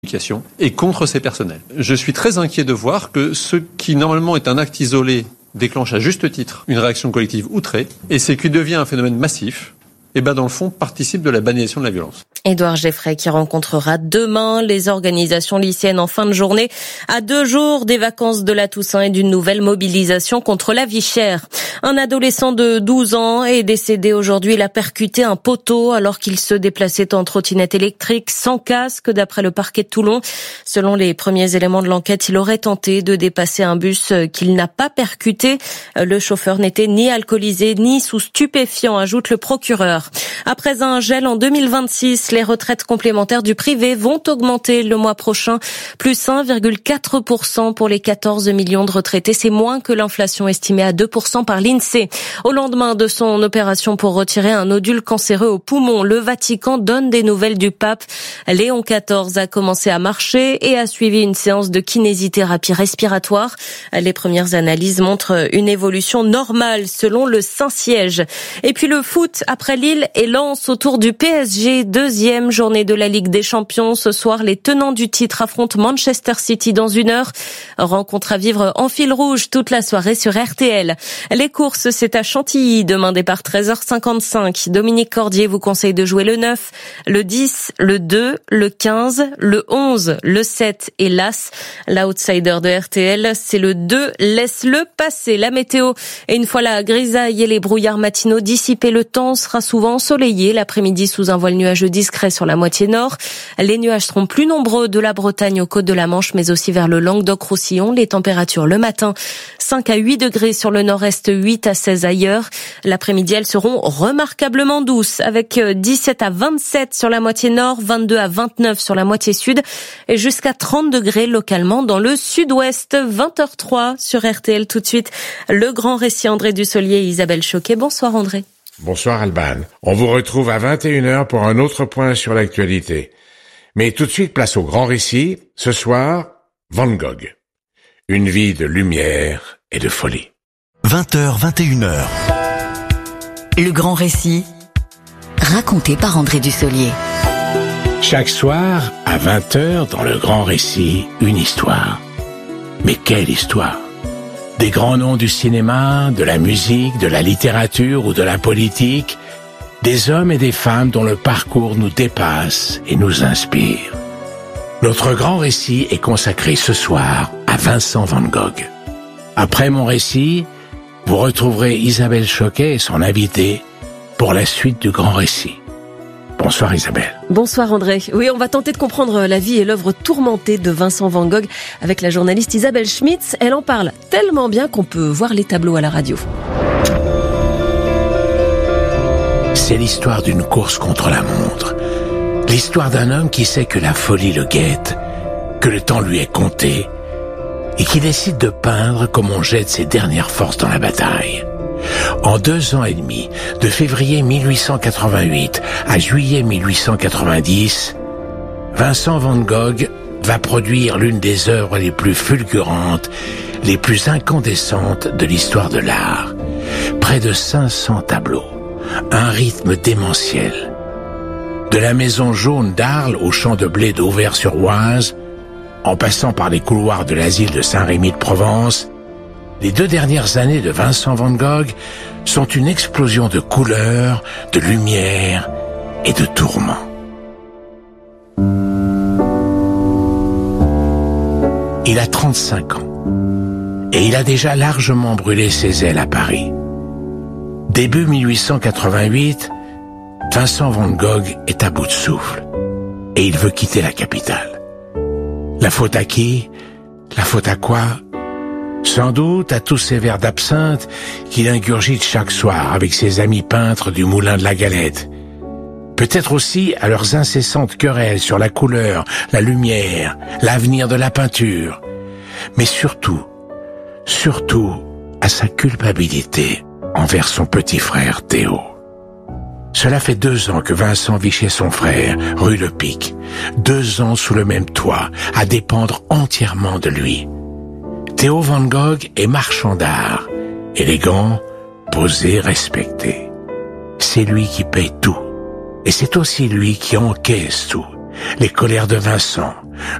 et contre ses personnels. Je suis très inquiet de voir que ce qui normalement est un acte isolé déclenche à juste titre une réaction collective outrée, et ce qui devient un phénomène massif, dans le fond, participe de la banalisation de la violence. Édouard Geffray qui rencontrera demain les organisations lycéennes en fin de journée, à 2 jours des vacances de la Toussaint et d'une nouvelle mobilisation contre la vie chère. Un adolescent de 12 ans est décédé aujourd'hui. Il a percuté un poteau alors qu'il se déplaçait en trottinette électrique sans casque, d'après le parquet de Toulon. Selon les premiers éléments de l'enquête, il aurait tenté de dépasser un bus qu'il n'a pas percuté. Le chauffeur n'était ni alcoolisé ni sous stupéfiants, ajoute le procureur. Après un gel en 2026, les retraites complémentaires du privé vont augmenter le mois prochain, plus 1,4% pour les 14 millions de retraités. C'est moins que l'inflation estimée à 2% par l'INSEE. Au lendemain de son opération pour retirer un nodule cancéreux au poumon, le Vatican donne des nouvelles du pape. Léon XIV a commencé à marcher et a suivi une séance de kinésithérapie respiratoire. Les premières analyses montrent une évolution normale selon le Saint-Siège. Et puis le foot après Lille et Lens autour du PSG, 2e journée de la Ligue des Champions. Ce soir, les tenants du titre affrontent Manchester City dans 1 heure. Rencontre à vivre en fil rouge toute la soirée sur RTL. Les courses, c'est à Chantilly, demain départ 13h55. Dominique Cordier vous conseille de jouer le 9, le 10, le 2, le 15, le 11, le 7 et l'As. L'outsider de RTL, c'est le 2, laisse-le passer. La météo, et une fois la grisaille et les brouillards matinaux dissipés, le temps sera souvent ensoleillé l'après-midi sous un voile nuageux discret sur la moitié nord. Les nuages seront plus nombreux de la Bretagne aux côtes de la Manche, mais aussi vers le Languedoc-Roussillon. Les températures le matin, 5 à 8 degrés sur le nord-est, 8 à 16 ailleurs. L'après-midi, elles seront remarquablement douces, avec 17 à 27 sur la moitié nord, 22 à 29 sur la moitié sud, et jusqu'à 30 degrés localement dans le sud-ouest. 20h03 sur RTL. Tout de suite, le grand récit André Dussolier et Isabelle Choquet. Bonsoir André. Bonsoir Alban. On vous retrouve à 21h pour un autre point sur l'actualité. Mais tout de suite, place au grand récit. Ce soir, Van Gogh. Une vie de lumière et de folie. 20h, 21h. Le grand récit, raconté par André Dussolier. Chaque soir, à 20h, dans le grand récit, une histoire. Mais quelle histoire! Des grands noms du cinéma, de la musique, de la littérature ou de la politique, des hommes et des femmes dont le parcours nous dépasse et nous inspire. Notre grand récit est consacré ce soir à Vincent Van Gogh. Après mon récit, vous retrouverez Isabelle Choquet et son invité pour la suite du grand récit. Bonsoir Isabelle. Bonsoir André. Oui, on va tenter de comprendre la vie et l'œuvre tourmentée de Vincent Van Gogh avec la journaliste Isabelle Schmitz. Elle en parle tellement bien qu'on peut voir les tableaux à la radio. C'est l'histoire d'une course contre la montre. L'histoire d'un homme qui sait que la folie le guette, que le temps lui est compté, et qui décide de peindre comme on jette ses dernières forces dans la bataille. En 2 ans et demi, de février 1888 à juillet 1890, Vincent Van Gogh va produire l'une des œuvres les plus fulgurantes, les plus incandescentes de l'histoire de l'art. Près de 500 tableaux, un rythme démentiel. De la maison jaune d'Arles au champ de blé d'Auvers-sur-Oise, en passant par les couloirs de l'asile de Saint-Rémy de Provence, les 2 dernières années de Vincent Van Gogh sont une explosion de couleurs, de lumière et de tourments. Il a 35 ans et il a déjà largement brûlé ses ailes à Paris. Début 1888, Vincent Van Gogh est à bout de souffle et il veut quitter la capitale. La faute à qui? La faute à quoi? Sans doute à tous ces verres d'absinthe qu'il ingurgite chaque soir avec ses amis peintres du Moulin de la Galette. Peut-être aussi à leurs incessantes querelles sur la couleur, la lumière, l'avenir de la peinture. Mais surtout à sa culpabilité envers son petit frère Théo. Cela fait 2 ans que Vincent vit chez son frère, rue Le Pic. 2 ans sous le même toit, à dépendre entièrement de lui. Théo Van Gogh est marchand d'art, élégant, posé, respecté. C'est lui qui paye tout, et c'est aussi lui qui encaisse tout. les colères de Vincent,